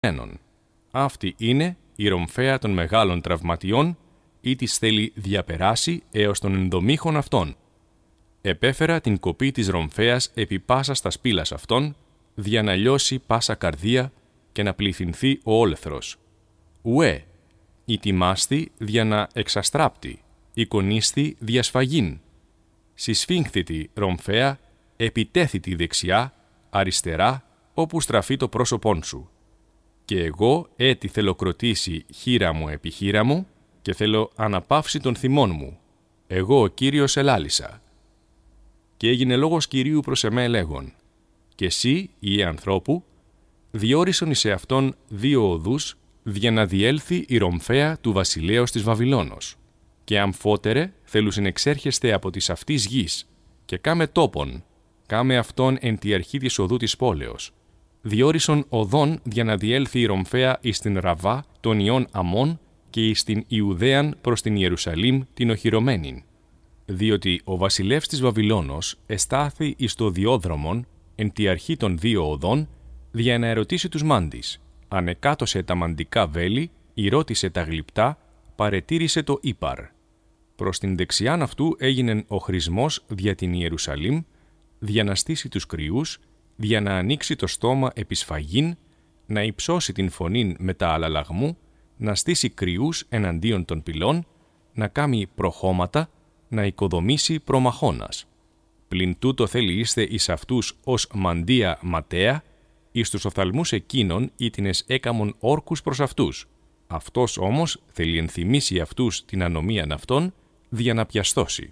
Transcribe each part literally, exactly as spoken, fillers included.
Αυτή είναι η ρομφαία των μεγάλων τραυματιών ή της θέλει διαπεράσει έως τον ενδομήχων αυτών. Επέφερα την κοπή της ρομφαίας επί πάσα στα σπήλας αυτών, δια να λιώσει πάσα καρδία και να πληθυνθεί ο όλεθρος. Ουέ, ητιμάστη δια να εξαστράπτει, εικονίστη διασφαγήν. Συσφίγχθητη ρομφαία, επιτέθητη δεξιά, αριστερά, όπου στραφεί το πρόσωπόν σου. Και εγώ έτι θέλω κροτήσει χείρα μου επί χείρα μου και θέλω αναπαύσει των θυμών μου. Εγώ ο Κύριος ελάλησα. Και έγινε λόγος Κυρίου προς εμέ λέγον. Και εσύ, Υιέ ανθρώπου, διόρισον εις αυτόν δύο οδούς, δια να διέλθει η ρομφαία του βασιλέως της Βαβυλώνος. Και αμφότερε θέλουσιν εξέρχεστε από της αυτής γης, και κάμε τόπον, κάμε αυτόν εν τη αρχή της οδού της πόλεως. Διόρισον οδόν για να διέλθει η ρομφαία εις την Ραβά των ιών Αμών και εις την Ιουδαίαν προς την Ιερουσαλήμ την οχυρωμένην. Διότι ο βασιλεύς της Βαβυλώνος εστάθη εις το διόδρομον εν τη αρχή των δύο οδών, δια να ερωτήσει τους μάντης. Ανεκάτωσε τα μαντικά βέλη, ηρώτησε τα γλυπτά, παρετήρησε το ύπαρ. Προς την δεξιάν αυτού έγινεν ο χρησμός δια την Ιερουσαλήμ, δια να στήσει τους κρυούς, δια να ανοίξει το στόμα επί σφαγήν, να υψώσει την φωνήν μετά αλλαλαγμού, να στήσει κρυούς εναντίον των πυλών, να κάμει προχώματα, να οικοδομήσει προμαχώνας. Πλην τούτο θέλει είστε εις αυτούς ως μαντία ματέα, εις τους οφθαλμούς εκείνων ήτινες έκαμον όρκους προς αυτούς. Αυτός όμως θέλει ενθυμίσει αυτούς την ανομίαν αυτών, δια να πιαστώσει.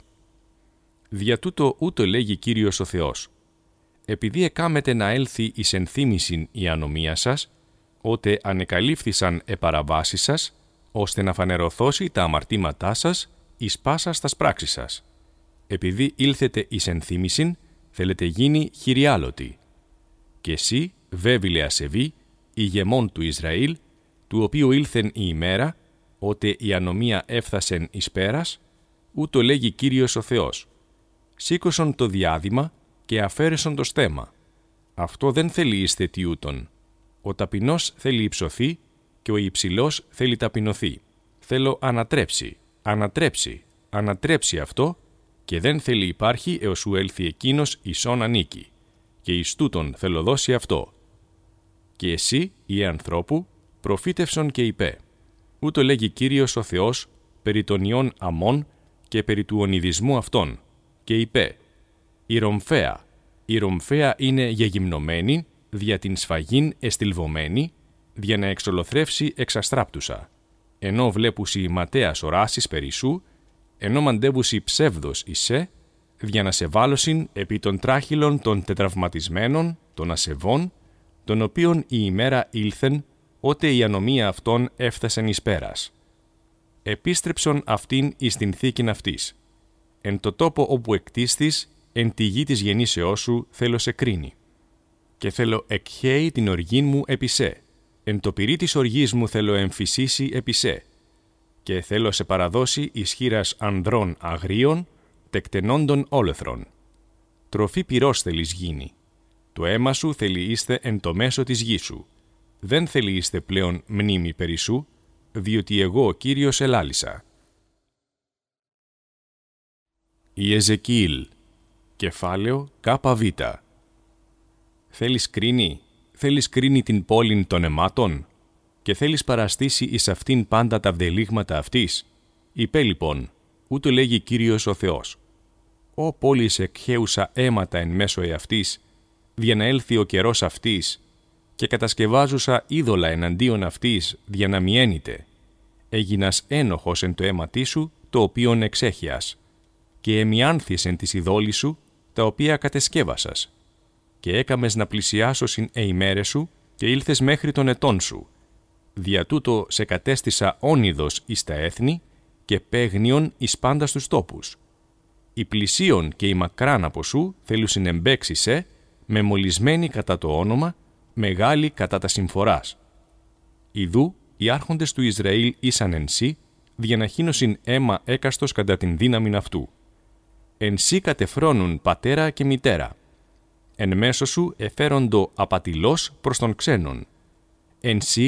Δια τούτο ούτω λέγει Κύριος ο Θεός. Επειδή εκάμετε να έλθει εις ενθύμησιν η ανομία σας, ότε ανεκαλύφθησαν επαραβάσεις σας, ώστε να φανερωθώσει τα αμαρτήματά σας εις πάσα στας πράξεις σας. Επειδή ήλθετε εις ενθύμησιν, θέλετε γίνει χειριάλωτοι. Και εσύ, βέβηλε ασεβή, ηγεμόν του Ισραήλ, του οποίου ήλθεν η ημέρα, ότε η ανομία έφθασεν εις πέρας, ούτω λέγει Κύριος ο Θεός. Σήκωσον το διάδημα και αφαίρεσον το στέμα. Αυτό δεν θέλει είστε τιούτον. Ο ταπεινός θέλει υψωθεί και ο υψηλός θέλει ταπεινωθεί. Θέλω ανατρέψει, ανατρέψει, ανατρέψει αυτό και δεν θέλει υπάρχει έως σου έλθει εκείνος ισόν ανήκει. Και εις τούτον θέλω δώσει αυτό. Και εσύ, Υιέ ανθρώπου, προφήτευσον και είπε. Ούτω λέγει Κύριος ο Θεός περί των ιών Αμών και περί του ονειδισμού αυτών. Και είπε, η ρομφαία, η ρομφαία είναι γεγυμνομένη, δια την σφαγήν εστιλβωμένη, δια να εξολοθρεύσει εξαστράπτουσα. Ενώ βλέπουσι ματέας οράσεις περί ενώ μαντεύουσι ψεύδος εισέ, δια να σε βάλωσιν επί των τράχυλων των τετραυματισμένων, των ασεβών, των οποίων η ημέρα ήλθεν, ότε η ανομία αυτών έφθασεν εις πέρας. Επίστρεψον αυτήν εις την θήκην αυτής. Εν το τόπο όπου εκτίστης, εν τη γη της γεννήσεώς σου θέλω σε κρίνει. Και θέλω εκχέει την οργήν μου επί σε, εν το πυρί της οργής μου θέλω εμφυσίσει επί σε. Και θέλω σε παραδώσει ισχύρας ανδρών αγρίων, τεκτενόντων όλεθρον. Τροφή πυρός θέλεις γίνει. Το αίμα σου θέλει είστε εν το μέσο της γης σου. Δεν θέλει είστε πλέον μνήμη περί σου, διότι εγώ ο Κύριος ελάλησα. Ιεζεκιήλ, κεφάλαιο ΚΒ. Θέλεις κρίνει, θέλεις κρίνει την πόλην των αιμάτων και θέλεις παραστήσει εις αυτήν πάντα τα βδελίγματα αυτής. Είπε λοιπόν, ούτω λέγει Κύριος ο Θεός. Ω πόλης εκχέουσα αίματα εν μέσω εαυτής, δια να έλθει ο καιρός αυτής, και κατασκευάζουσα είδωλα εναντίον αυτής, δια να μιένεται. Έγινας ένοχος εν το αίματί σου, το οποίον εξέχειας, και εμιάνθης εν της ειδόλης σου, τα οποία κατεσκεύασας. Και έκαμες να πλησιάσωσιν εημέρες σου, και ήλθες μέχρι των ετών σου. Δια τούτο σε κατέστησα όνειδος εις τα έθνη, και παίγνιον εις πάντα στους τόπους. Οι πλησίον και οι μακράν από σου θέλουσιν εμπέξει σε, μεμολισμένοι κατά το όνομα, μεγάλοι κατά τα συμφοράς. Ιδού, οι άρχοντες του Ισραήλ ήσαν εν σύ, δια να χύνωσιν αίμα έκαστος κατά την δύναμην αυτού. Εν σύ κατεφρόνουν πατέρα και μητέρα. Εν μέσω σου εφέροντο απατηλός προς τον ξένον. εν σύ